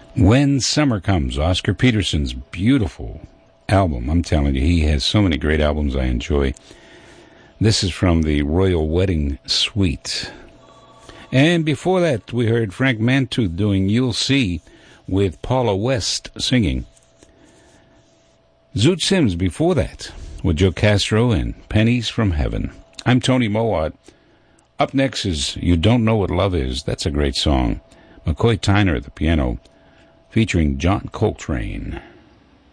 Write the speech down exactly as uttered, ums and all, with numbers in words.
When Summer Comes, Oscar Peterson's beautiful album. I'm telling you, he has so many great albums I enjoy. This is from the Royal Wedding Suite. And before that, we heard Frank Mantooth doing You'll See with Paula West singing. Zoot Sims before that with Joe Castro and Pennies from Heaven. I'm Tony Mowat. Up next is You Don't Know What Love Is. That's a great song. McCoy Tyner at the piano, featuring John Coltrane.